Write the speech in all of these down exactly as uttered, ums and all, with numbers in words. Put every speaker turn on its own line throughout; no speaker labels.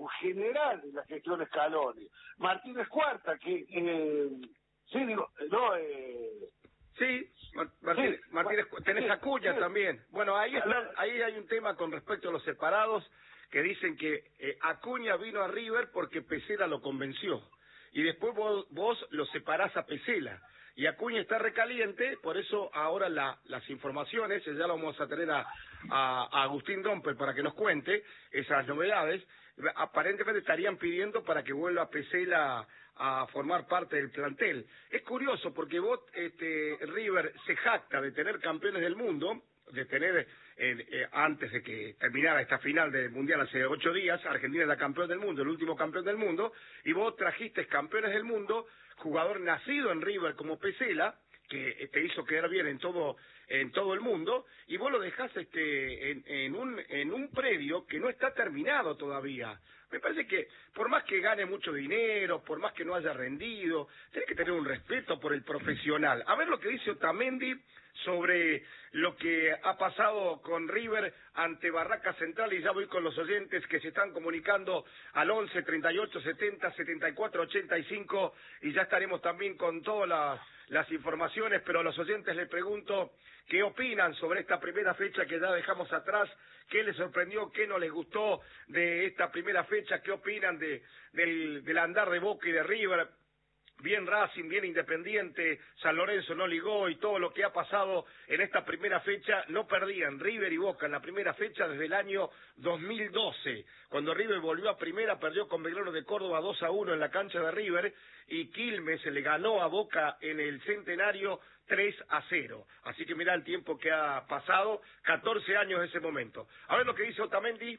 un general de la gestión Scaloni. Martínez Cuarta, que... Eh, sí, digo, no... Eh,
Sí, Martínez,
sí,
Martínez, tenés
sí,
Acuña
sí.
también. Bueno, ahí está, ahí hay un tema con respecto a los separados que dicen que eh, Acuña vino a River porque Pesela lo convenció. Y después vos, vos lo separás a Pesela. Y Acuña está recaliente, por eso ahora la, las informaciones, ya lo vamos a tener a, a, a Agustín Domper para que nos cuente esas novedades, aparentemente estarían pidiendo para que vuelva Pesela a formar parte del plantel. Es curioso porque vos, este, River se jacta de tener campeones del mundo, de tener, eh, eh, antes de que terminara esta final del Mundial hace ocho días, Argentina es la campeón del mundo, el último campeón del mundo, y vos trajiste campeones del mundo, jugador nacido en River como Pesela, que te hizo quedar bien en todo en todo el mundo, y vos lo dejás este, en, en, un, en un predio que no está terminado todavía. Me parece que, por más que gane mucho dinero, por más que no haya rendido, tenés que tener un respeto por el profesional. A ver lo que dice Otamendi sobre lo que ha pasado con River ante Barraca Central, y ya voy con los oyentes que se están comunicando al once, treinta y ocho, setenta, setenta y cuatro, ochenta y cinco, y ya estaremos también con todas las, las informaciones, pero a los oyentes les pregunto qué opinan sobre esta primera fecha que ya dejamos atrás, qué les sorprendió, qué no les gustó de esta primera fecha, qué opinan de del, del andar de Boca y de River. Bien Racing, bien Independiente, San Lorenzo no ligó, y todo lo que ha pasado en esta primera fecha. No perdían River y Boca en la primera fecha desde el año dos mil doce, cuando River volvió a primera, perdió con Belgrano de Córdoba dos a uno en la cancha de River, y Quilmes se le ganó a Boca en el Centenario tres a cero. Así que mirá el tiempo que ha pasado, catorce años de ese momento. A ver lo que dice Otamendi.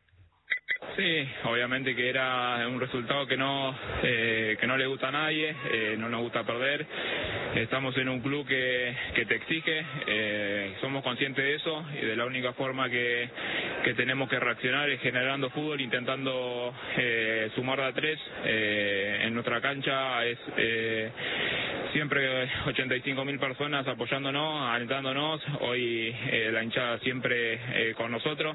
Sí, obviamente que era un resultado que no eh, que no le gusta a nadie, eh, no nos gusta perder. Estamos en un club que, que te exige, eh, somos conscientes de eso, y de la única forma que, que tenemos que reaccionar es generando fútbol, intentando eh, sumar de a tres. Eh, en nuestra cancha es eh, siempre ochenta y cinco mil personas apoyándonos, alentándonos. Hoy eh, la hinchada siempre eh, con nosotros,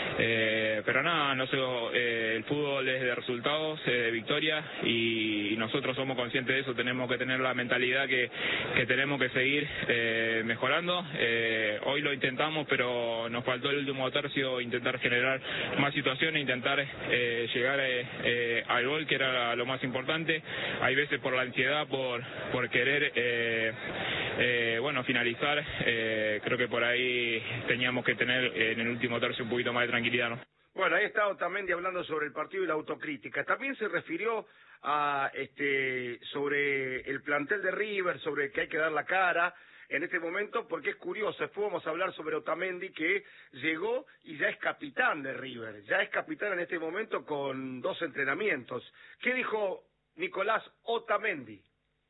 eh, pero nada, no sé, eh, el fútbol es de resultados, eh, de victorias, y, y nosotros somos conscientes de eso. Tenemos que tener la mentalidad que, que tenemos que seguir eh, mejorando. Eh, hoy lo intentamos, pero nos faltó el último tercio, intentar generar más situaciones, intentar eh, llegar eh, eh, al gol, que era lo más importante. Hay veces por la ansiedad, por, por querer eh, eh, bueno, finalizar, eh, creo que por ahí teníamos que tener en el último tercio un poquito más de tranquilidad, ¿no?
Bueno, ahí está Otamendi hablando sobre el partido y la autocrítica. También se refirió a este sobre el plantel de River, sobre que hay que dar la cara en este momento, porque es curioso. Después vamos a hablar sobre Otamendi, que llegó y ya es capitán de River, ya es capitán en este momento con dos entrenamientos. ¿Qué dijo Nicolás Otamendi?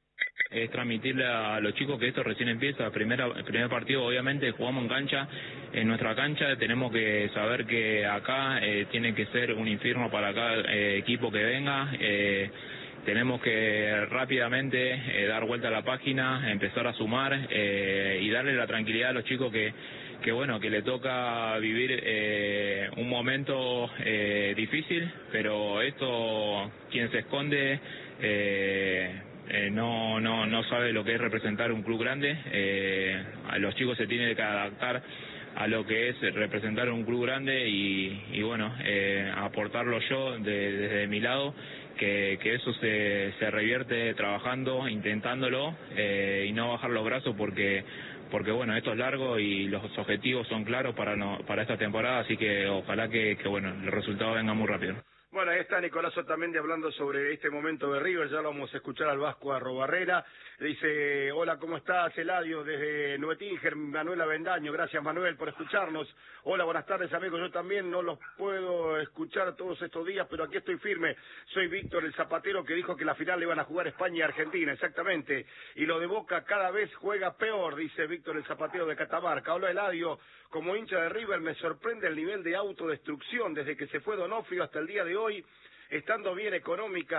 Es transmitirle a los chicos que esto recién empieza. Primera, el primer partido, obviamente, jugamos en cancha, en nuestra cancha. Tenemos que saber que acá eh, tiene que ser un infierno para cada eh, equipo que venga. Eh, tenemos que rápidamente eh, dar vuelta a la página, empezar a sumar eh, y darle la tranquilidad a los chicos que, que bueno, que le toca vivir eh, un momento eh, difícil, pero esto, quien se esconde eh, Eh, no no no sabe lo que es representar un club grande. Eh, a los chicos se tienen que adaptar a lo que es representar un club grande, y, y bueno, eh, aportarlo yo de, desde mi lado, que, que eso se, se revierte trabajando, intentándolo, eh, y no bajar los brazos, porque porque bueno, esto es largo y los objetivos son claros para no, para esta temporada, así que ojalá que, que bueno, el resultado venga muy rápido.
Bueno, ahí está Nicolás Otamendi hablando sobre este momento de River. Ya lo vamos a escuchar al Vasco Arrobarrera. Le dice: hola, ¿cómo estás, Eladio? Desde Nuetinger, Manuel Avendaño. Gracias, Manuel, por escucharnos. Hola, buenas tardes, amigos. Yo también no los puedo escuchar todos estos días, pero aquí estoy firme. Soy Víctor, el zapatero que dijo que la final le iban a jugar España y Argentina, exactamente. Y lo de Boca cada vez juega peor, dice Víctor, el zapatero de Catamarca. Hola, Eladio. Como hincha de River me sorprende el nivel de autodestrucción desde que se fue Donofrio hasta el día de hoy, estando bien económica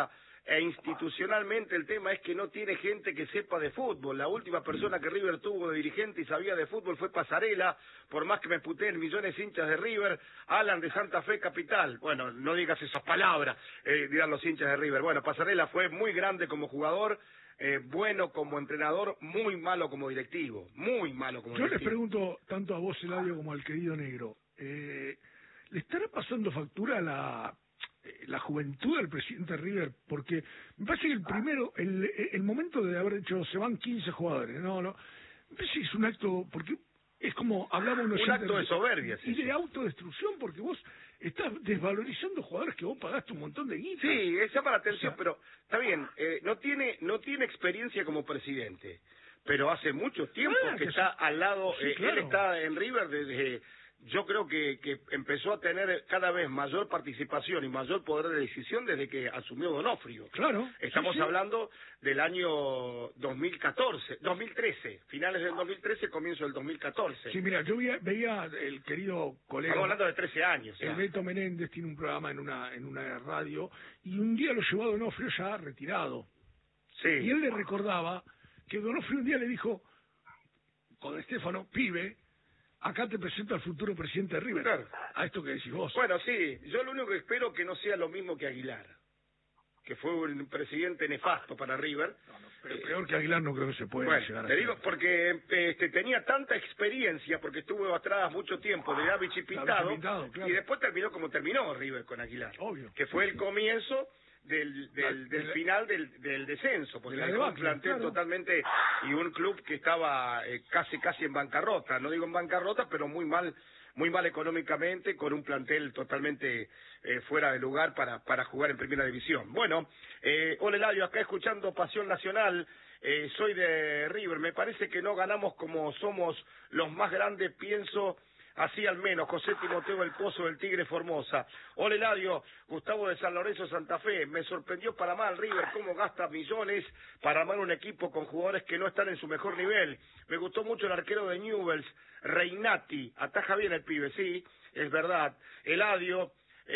e institucionalmente el tema es que no tiene gente que sepa de fútbol. La última persona que River tuvo de dirigente y sabía de fútbol fue Pasarela, por más que me puteen millones de hinchas de River, Alan de Santa Fe Capital. Bueno, no digas esas palabras, eh, dirán los hinchas de River. Bueno, Pasarela fue muy grande como jugador, eh, bueno como entrenador, muy malo como directivo, muy malo como
Yo
directivo.
les pregunto tanto a vos, Eladio, como al querido Negro, eh, ¿le estará pasando factura la la juventud del presidente River? Porque me parece que el primero, el, el momento de haber hecho, se van quince jugadores, no, no, me parece que es un acto, porque es como hablamos
un
oyente,
acto de soberbia,
y
sí,
de
sí.
autodestrucción, porque vos estás desvalorizando jugadores que vos pagaste un montón de guita.
Sí, llama la atención,
O sea,
pero está bien, eh, no tiene no tiene experiencia como presidente, pero hace mucho tiempo
Ah,
que
que
está
sí.
al lado,
Sí,
eh,
claro.
él está en River desde, yo creo que, que empezó a tener cada vez mayor participación y mayor poder de decisión desde que asumió Donofrio.
Claro.
Estamos
sí, sí.
hablando del año dos mil catorce, dos mil trece, finales del dos mil trece, comienzo del dos mil catorce.
Sí, mira, yo veía, veía el querido colega...
Estamos hablando de trece años.
El
ya.
Beto Menéndez tiene un programa en una en una radio y un día lo llevó a Donofrio ya retirado.
Sí.
Y él le recordaba que Donofrio un día le dijo, con Estefano, pibe, acá te presento al futuro presidente de River.
Claro.
A esto que decís vos.
Bueno, sí, yo lo único que espero que no sea lo mismo que Aguilar, que fue un presidente nefasto para River.
No, no, pero peor que Aguilar no creo que se pueda
Bueno,
llegar a
te
ser.
digo porque este, tenía tanta experiencia, porque estuvo atrás mucho tiempo de Gavic y Pintado,
Pintado, claro.
y después terminó como terminó River con Aguilar,
Obvio.
que fue el comienzo del, del,
La-
del
de la-
final del, del descenso, porque
de la
dejó un
debacle,
plantel
claro.
totalmente, y un club que estaba eh, casi casi en bancarrota, no digo en bancarrota, pero muy mal muy mal económicamente, con un plantel totalmente eh, fuera de lugar para, para jugar en primera división. Bueno, eh, hola Eladio, acá escuchando Pasión Nacional, eh, soy de River, me parece que no ganamos como somos los más grandes, pienso así al menos. José Timoteo El Pozo del Tigre Formosa. Hola Eladio, Gustavo de San Lorenzo Santa Fe, me sorprendió para mal River cómo gasta millones para armar un equipo con jugadores que no están en su mejor nivel. Me gustó mucho el arquero de Newell's, Reinati, ataja bien el pibe, sí, es verdad. Eladio,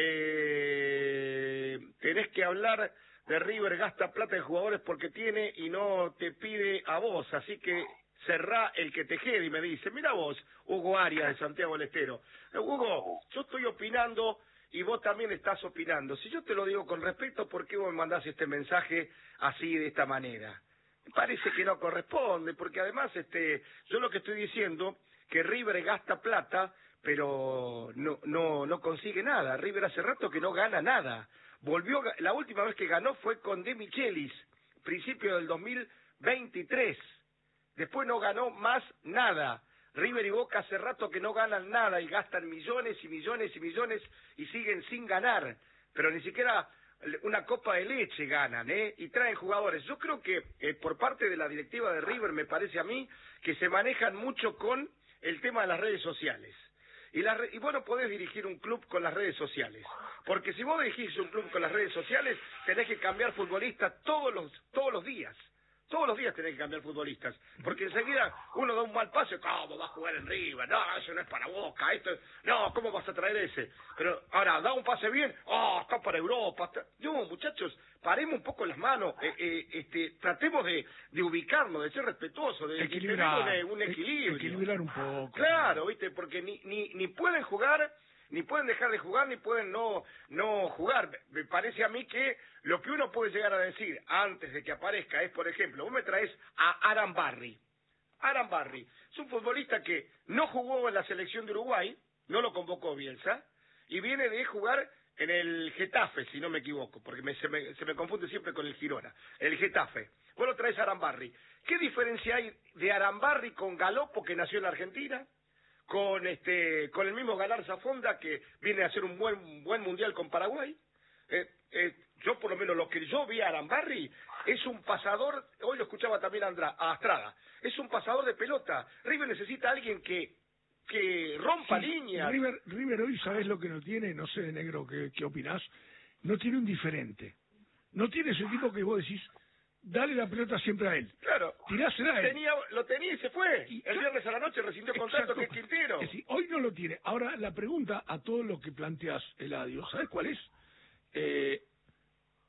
eh, tenés que hablar de River, gasta plata en jugadores porque tiene y no te pide a vos, así que cerrá el que te quede, y me dice, mira vos, Hugo Arias de Santiago del Estero. Eh, Hugo, yo estoy opinando y vos también estás opinando. Si yo te lo digo con respeto, ¿por qué vos me mandás este mensaje así, de esta manera? Me parece que no corresponde, porque además este, yo lo que estoy diciendo, que River gasta plata, pero no, no, no consigue nada. River hace rato que no gana nada. Volvió, la última vez que ganó fue con De Michelis, principio del dos mil veintitrés. Después no ganó más nada. River y Boca hace rato que no ganan nada y gastan millones y millones y millones y siguen sin ganar. Pero ni siquiera una copa de leche ganan, ¿eh? Y traen jugadores. Yo creo que eh, por parte de la directiva de River, me parece a mí, que se manejan mucho con el tema de las redes sociales. Y, la re- y vos no podés dirigir un club con las redes sociales. Porque si vos dirigís un club con las redes sociales, tenés que cambiar futbolistas todos los, todos los días. Todos los días tenés que cambiar futbolistas, porque enseguida uno da un mal pase, ¿cómo va a jugar en River? No, eso no es para Boca, esto, no, ¿cómo vas a traer ese? Pero ahora, da un pase bien, oh, está para Europa. Está... No, muchachos, paremos un poco las manos, eh, eh, este, tratemos de, de ubicarnos, de ser respetuosos, de, de tener
Equilibrar,
un, un equilibrio.
equilibrar un poco.
Claro, ¿viste? Porque ni, ni, ni pueden jugar, ni pueden dejar de jugar, ni pueden no, no jugar. Me parece a mí que lo que uno puede llegar a decir antes de que aparezca es, por ejemplo, vos me traes a Aran Barry. Aran Barry es un futbolista que no jugó en la selección de Uruguay, no lo convocó Bielsa, y viene de jugar en el Getafe, si no me equivoco, porque me, se, me, se me confunde siempre con el Girona. El Getafe. Vos lo traes a Aran Barry. ¿Qué diferencia hay de Aran Barry con Galopo, que nació en la Argentina? Con este, con el mismo Galarza Fonda, que viene a hacer un buen, un buen mundial con Paraguay. Eh, eh, yo por lo menos lo que yo vi a Arambarri es un pasador, hoy lo escuchaba también a, Andra, a Astrada, es un pasador de pelota. River necesita a alguien que que rompa
Sí,
líneas.
River, River hoy, ¿sabés lo que no tiene? No sé, Negro, ¿qué, qué opinás? No tiene un diferente. No tiene ese tipo que vos decís, dale la pelota siempre a él.
Claro,
Tirásela a él.
tenía, lo tenía y se fue.
Y-
El viernes a la noche rescindió contrato, que es Quintero.
Es decir, hoy no lo tiene. Ahora, la pregunta a todo lo que planteas, Eladio, ¿sabes cuál es? Eh,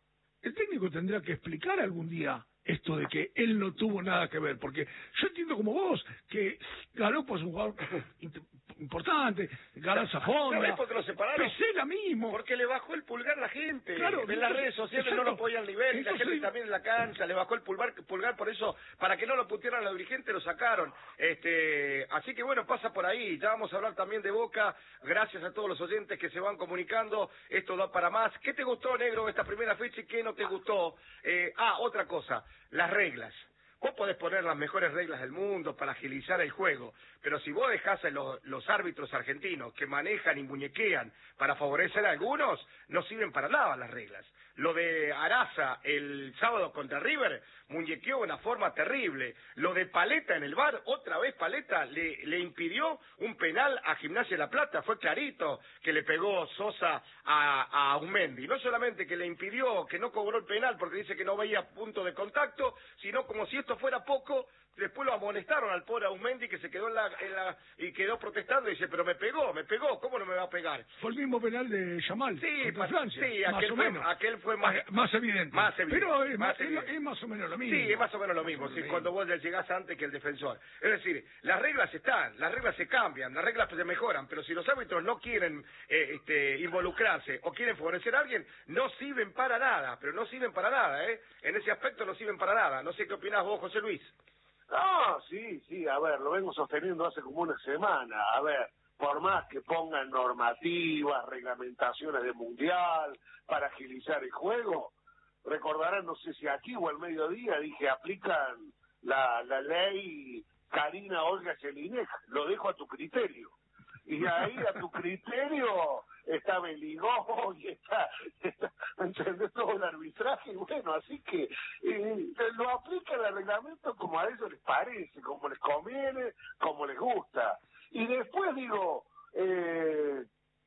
el técnico tendrá que explicar algún día esto de que él no tuvo nada que ver, porque yo entiendo como vos que Galopo es un jugador importante, Garanza Fonda,
¿sabés por qué lo separaron?
Pesela mismo.
Porque le bajó el pulgar a la gente.
Claro,
en las
entonces,
redes sociales
exacto.
no lo podían ni ver, y la
Entonces,
gente también en la cancha, le bajó el pulgar, pulgar por eso, para que no lo putearan a los dirigentes, lo sacaron. este Así que bueno, pasa por ahí. Ya vamos a hablar también de Boca, gracias a todos los oyentes que se van comunicando, esto da para más. ¿Qué te gustó, Negro, esta primera fecha y qué no te gustó? Eh, ah, otra cosa, las reglas. Vos podés poner las mejores reglas del mundo para agilizar el juego, pero si vos dejás a los, los árbitros argentinos que manejan y muñequean para favorecer a algunos, no sirven para nada las reglas. Lo de Araza el sábado contra River, muñequeó de una forma terrible. Lo de Paleta en el V A R, otra vez Paleta le, le impidió un penal a Gimnasia de La Plata. Fue clarito que le pegó Sosa a, a Aumendi. No solamente que le impidió, que no cobró el penal porque dice que no veía punto de contacto, sino como si esto fuera poco, después lo amonestaron al pobre Aumendi que se quedó en la, en la y quedó protestando y dice, pero me pegó, me pegó, ¿cómo no me va a pegar?
Fue el mismo penal de Yamal
Sí,
contra
pa-
Francia,
sí,
más
aquel
o
fue,
menos.
aquel fue más,
más evidente.
Más evidente.
Pero es
más
más, es,
evidente.
es más o menos lo mismo.
Sí, es más o menos lo mismo, sí, cuando vos le llegás antes que el defensor. Es decir, las reglas están, las reglas se cambian, las reglas se mejoran, pero si los árbitros no quieren eh, este, involucrarse o quieren favorecer a alguien, no sirven para nada, pero no sirven para nada, ¿eh? En ese aspecto no sirven para nada. No sé qué opinás vos, José Luis.
No, sí, sí, a ver, lo vengo sosteniendo hace como una semana. A ver, por más que pongan normativas, reglamentaciones de mundial para agilizar el juego, recordarán, no sé si aquí o al mediodía, dije, aplican la, la ley Karina Olga Jelinek, lo dejo a tu criterio. Y ahí a tu criterio está Beligó y está, está ¿entendés? Todo el arbitraje, y bueno, así que eh, lo aplican al reglamento como a ellos les parece, como les conviene, como les gusta. Y después digo, eh,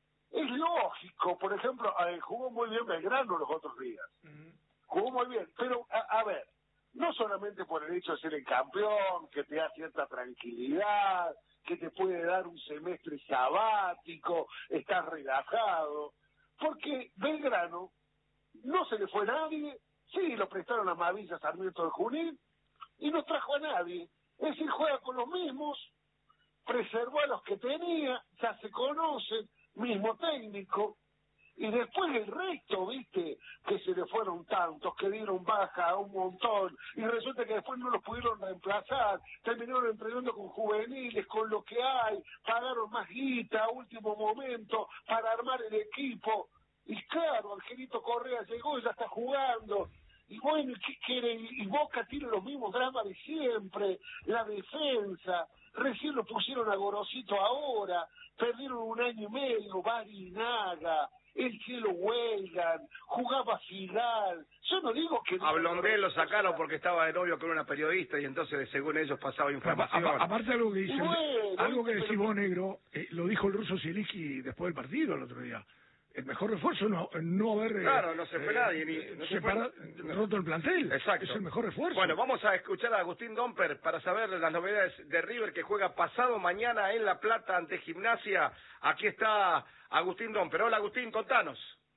es lógico, por ejemplo, eh, jugó muy bien Belgrano los otros días, jugó muy bien, pero a, a ver, no solamente por el hecho de ser el campeón, que te da cierta tranquilidad, que te puede dar un semestre sabático, estás relajado, porque Belgrano no se le fue nadie, sí, lo prestaron a Mavilla Sarmiento de Junín, y no trajo a nadie, es decir, juega con los mismos, preservó a los que tenía, ya se conocen, mismo técnico, y después el resto, viste, que se le fueron tantos, que dieron baja a un montón, y resulta que después no los pudieron reemplazar, terminaron entrenando con juveniles, con lo que hay, pagaron más guita a último momento para armar el equipo, y claro, Angelito Correa llegó y ya está jugando, y bueno, ¿qué quiere? Y Boca tiene los mismos dramas de siempre, la defensa, recién lo pusieron a Gorosito ahora, perdieron un año y medio, Barinaga, el cielo huelgan, jugaba Fidal, yo no digo que...
A Blondel lo sacaron porque estaba de novio con una periodista y entonces según ellos pasaba información.
A, a, aparte algo que dice,
bueno,
algo que
pero...
decís vos, Negro, eh, lo dijo el ruso Zielinski después del partido el otro día. El mejor refuerzo no no haber
Claro, no se fue
eh,
nadie, ni, no se
separa,
fue...
roto el plantel.
Exacto.
Es el mejor refuerzo.
Bueno, vamos a escuchar a Agustín Domper para saber las novedades de River que juega pasado mañana en La Plata ante Gimnasia. Aquí está Agustín Domper. Hola Agustín, contanos.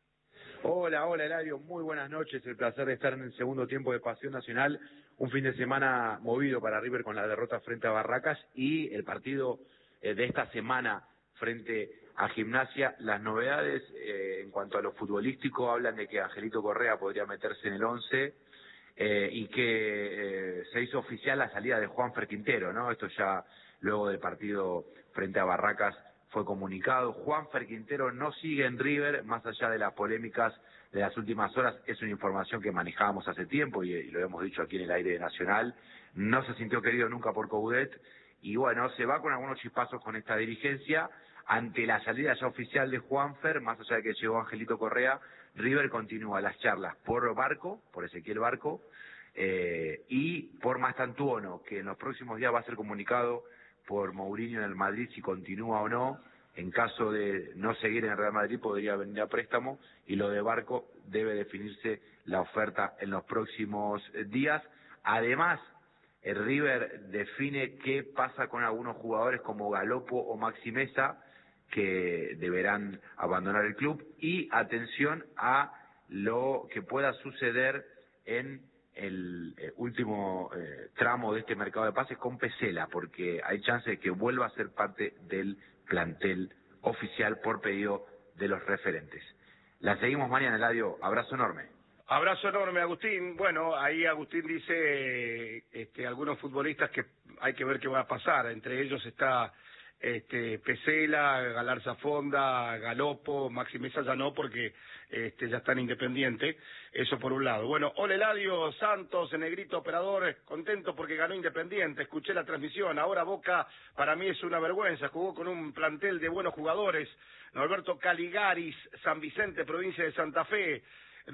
Hola, hola Eladio, muy buenas noches, el placer de estar en el segundo tiempo de Pasión Nacional, un fin de semana movido para River con la derrota frente a Barracas y el partido eh, de esta semana frente a Gimnasia. Las novedades eh, en cuanto a lo futbolístico hablan de que Angelito Correa podría meterse en el once eh, y que eh, se hizo oficial la salida de Juanfer Quintero, ¿no? Esto ya luego del partido frente a Barracas fue comunicado. Juanfer Quintero no sigue en River, más allá de las polémicas de las últimas horas, es una información que manejábamos hace tiempo y, y lo hemos dicho aquí en el aire nacional. No se sintió querido nunca por Coudet y bueno, se va con algunos chispazos con esta dirigencia. Ante la salida ya oficial de Juanfer, más allá de que llegó Angelito Correa, River continúa las charlas por Barco, por Ezequiel Barco, eh, y por Mastantuono, que en los próximos días va a ser comunicado por Mourinho en el Madrid si continúa o no. En caso de no seguir en el Real Madrid podría venir a préstamo, y lo de Barco debe definirse la oferta en los próximos días. Además, el River define qué pasa con algunos jugadores como Galopo o Maxi Meza, que deberán abandonar el club, y atención a lo que pueda suceder en el eh, último eh, tramo de este mercado de pases con Pesela, porque hay chance de que vuelva a ser parte del plantel oficial por pedido de los referentes. La seguimos mañana, Eladio. Abrazo enorme.
Abrazo enorme, Agustín. Bueno, ahí Agustín dice este, algunos futbolistas que hay que ver qué va a pasar. Entre ellos está este, Pesela, Galarza Fonda, Galopo, Maxi Mesa ya no, porque este, ya están independientes. Eso por un lado. Bueno, hola Eladio, Santos, Negrito Operador, contento porque ganó Independiente. Escuché la transmisión. Ahora Boca para mí es una vergüenza. Jugó con un plantel de buenos jugadores. Norberto Caligaris, San Vicente, provincia de Santa Fe.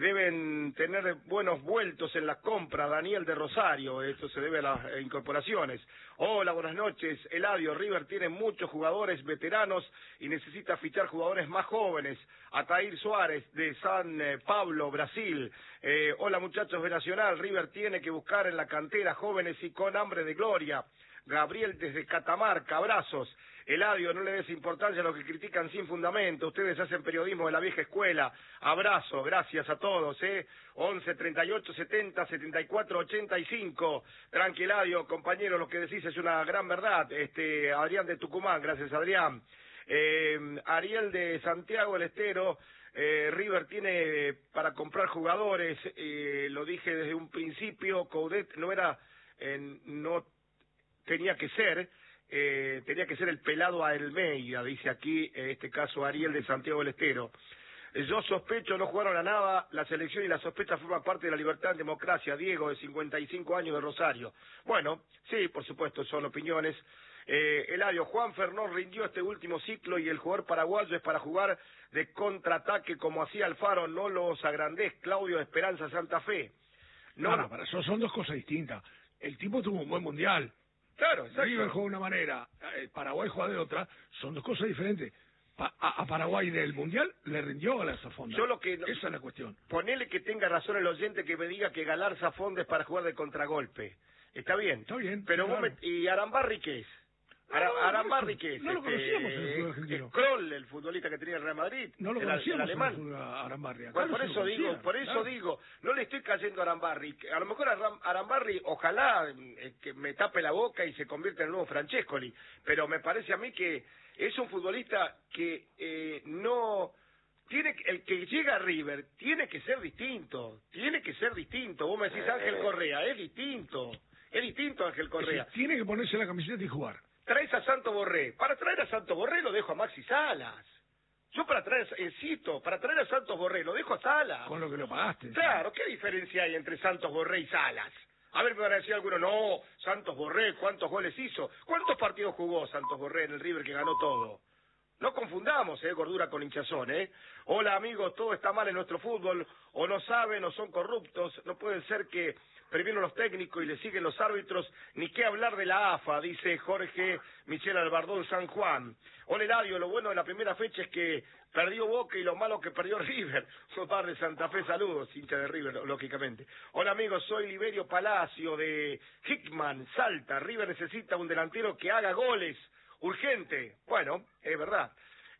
Deben tener buenos vueltos en la compra. Daniel de Rosario, esto se debe a las incorporaciones. Hola, buenas noches. Eladio, River tiene muchos jugadores veteranos y necesita fichar jugadores más jóvenes. Atair Suárez de San Pablo, Brasil. Eh, hola muchachos de Nacional, River tiene que buscar en la cantera jóvenes y con hambre de gloria. Gabriel desde Catamarca, abrazos. Eladio, no le des importancia a los que critican sin fundamento. Ustedes hacen periodismo de la vieja escuela. Abrazo, gracias a todos, ¿eh? once, treinta y ocho, setenta, setenta y cuatro, ochenta y cinco. Tranqui, Eladio, compañero, lo que decís es una gran verdad. Este, Adrián de Tucumán, gracias, Adrián. Eh, Ariel de Santiago del Estero. Eh, River tiene para comprar jugadores, eh, lo dije desde un principio. Coudet no era, eh, no tenía que ser. Eh, tenía que ser el pelado a Almeida, dice aquí, en este caso Ariel de Santiago del Estero. Eh, yo sospecho, no jugaron a nada, la selección y la sospecha forman parte de la libertad en democracia. Diego, de cincuenta y cinco años, de Rosario. Bueno, sí, por supuesto, son opiniones. Eh, Eladio, Juan Fernón rindió este último ciclo y el jugador paraguayo es para jugar de contraataque como hacía Alfaro, no los agrandés. Claudio de Esperanza Santa Fe.
No, no, no, pero eso son dos cosas distintas. El tipo tuvo un buen mundial.
Claro, exacto.
River juega de una manera, eh, Paraguay juega de otra, son dos cosas diferentes. Pa a, a Paraguay del Mundial le rindió Galarza Fonda.
Yo lo que,
Esa es la cuestión.
Ponele que tenga razón el oyente que me diga que Galarza Fonda es para jugar de contragolpe. Está bien.
Está bien.
Pero
sí,
vos
claro.
me, ¿y Arambarri qué es? Ara,
no, no,
Arambarri
no,
qué es?
No lo
este,
conocíamos en el fútbol argentino.
Kroll, el futbolista que tenía el Real Madrid.
No lo
el,
conocíamos
el alemán.
en el fútbol Arambarri. Acá
Bueno,
no
por
se
eso
lo
digo,
conocían,
por eso
claro.
digo, no le estoy cayendo a Arambarri. A lo mejor Aram, Arambarri, ojalá eh, que me tape la boca y se convierta en el nuevo Francescoli, pero me parece a mí que es un futbolista que eh, no tiene, el que llega a River tiene que ser distinto, tiene que ser distinto. Vos me decís Ángel Correa, es distinto, es distinto Ángel Correa.
Es decir, tiene que ponerse la camiseta y jugar.
Traes a Santos Borré. Para traer a Santos Borré lo dejo a Maxi Salas. Yo para traer, insisto, para traer a Santos Borré lo dejo a Salas.
Con lo que lo pagaste.
Claro, ¿qué diferencia hay entre Santos Borré y Salas? A ver, me van a decir algunos, no, Santos Borré, ¿cuántos goles hizo? ¿Cuántos partidos jugó Santos Borré en el River que ganó todo? No confundamos, eh, gordura con hinchazón, eh. Hola amigos, todo está mal en nuestro fútbol, o no saben o son corruptos, no puede ser que primero los técnicos y le siguen los árbitros, ni qué hablar de la A F A, dice Jorge Michel Albardón San Juan. Hola Eladio, lo bueno de la primera fecha es que perdió Boca y lo malo que perdió River. Sopar de Santa Fe, saludos, hincha de River, lógicamente. Hola amigos, soy Liberio Palacio de Hickman, Salta. River necesita un delantero que haga goles. Urgente. Bueno, es verdad.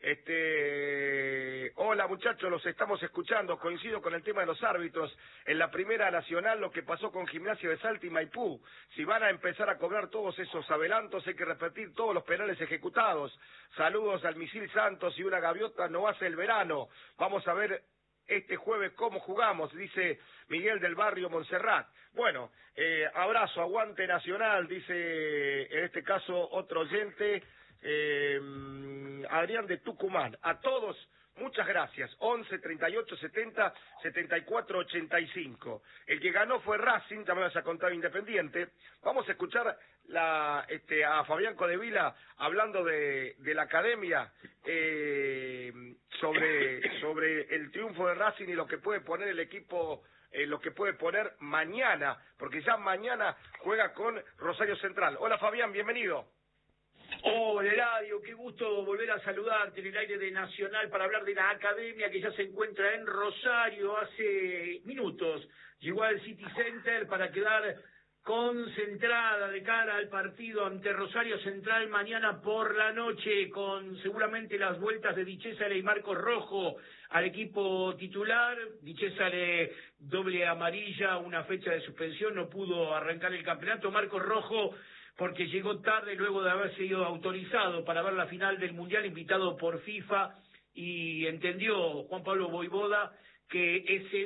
Este, hola muchachos, los estamos escuchando. Coincido con el tema de los árbitros. En la Primera Nacional, lo que pasó con Gimnasia de Salta y Maipú. Si van a empezar a cobrar todos esos adelantos, hay que repetir todos los penales ejecutados. Saludos al Misil Santos y una gaviota no hace el verano. Vamos a ver este jueves cómo jugamos, dice Miguel del Barrio Montserrat. Bueno, eh, abrazo, aguante Nacional, dice en este caso otro oyente, eh, Adrián de Tucumán. A todos, muchas gracias. once, treinta y ocho, setenta, setenta y cuatro, ochenta y cinco. El que ganó fue Racing, ya me vas a contar Independiente. Vamos a escuchar la, este, a Fabián Codevila hablando de, de la academia, eh, sobre, sobre el triunfo de Racing y lo que puede poner el equipo, eh, lo que puede poner mañana, porque ya mañana juega con Rosario Central. Hola Fabián, bienvenido.
Hola Eladio, qué gusto volver a saludarte en el aire de Nacional para hablar de la academia que ya se encuentra en Rosario. Hace minutos llegó al City Center para quedar concentrada de cara al partido ante Rosario Central mañana por la noche, con seguramente las vueltas de Di Cesare y Marcos Rojo al equipo titular. Di Césare doble amarilla, una fecha de suspensión, no pudo arrancar el campeonato. Marcos Rojo, porque llegó tarde luego de haber sido autorizado para ver la final del Mundial, invitado por FIFA, y entendió Juan Pablo Voivoda que ese